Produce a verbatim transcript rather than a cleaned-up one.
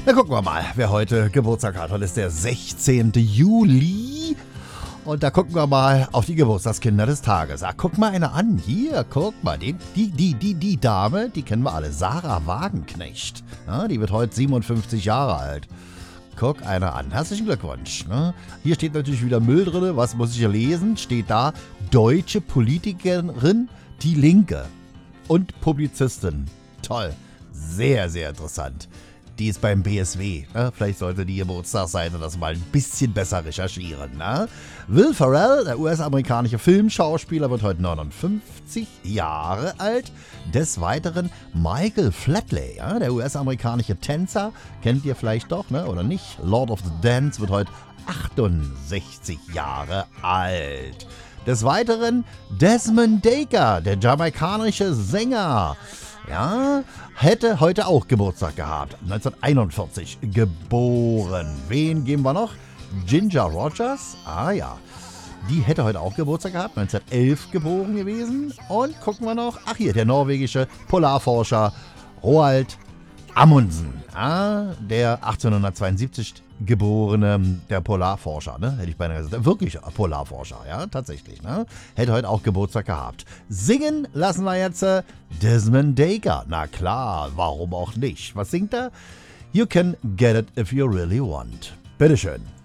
Na, gucken wir mal, wer heute Geburtstag hat. Heute ist der sechzehnte Juli. Und da gucken wir mal auf die Geburtstagskinder des Tages. Ah, guck mal eine an. Hier, guck mal. Die, die, die, die, die Dame, die kennen wir alle. Sarah Wagenknecht. Ja, die wird heute siebenundfünfzig Jahre alt. Guck einer an. Herzlichen Glückwunsch. Ne? Hier steht natürlich wieder Müll drin. Was muss ich hier lesen? Steht da, deutsche Politikerin, die Linke. Und Publizistin. Toll. Sehr, sehr interessant. Die ist beim B S W. Ne? Vielleicht sollte die Geburtstagsseite das mal ein bisschen besser recherchieren. Ne? Will Ferrell, der U S-amerikanische Filmschauspieler, wird heute neunundfünfzig Jahre alt. Des Weiteren Michael Flatley, ja? Der U S-amerikanische Tänzer, kennt ihr vielleicht doch, ne? Oder nicht? Lord of the Dance wird heute achtundsechzig Jahre alt. Des Weiteren Desmond Dekker, der jamaikanische Sänger. Ja, hätte heute auch Geburtstag gehabt. neunzehnhunderteinundvierzig geboren. Wen geben wir noch? Ginger Rogers. Ah ja, die hätte heute auch Geburtstag gehabt. neunzehnhundertelf geboren gewesen. Und gucken wir noch. Ach hier, der norwegische Polarforscher Roald Amundsen. Ah, der achtzehnhundertzweiundsiebzig geborene, der Polarforscher, ne? Hätte ich beinahe gesagt. Wirklich Polarforscher, ja, tatsächlich, ne? Hätte heute auch Geburtstag gehabt. Singen lassen wir jetzt äh, Desmond Dekker. Na klar, warum auch nicht? Was singt er? You can get it if you really want. Bitteschön.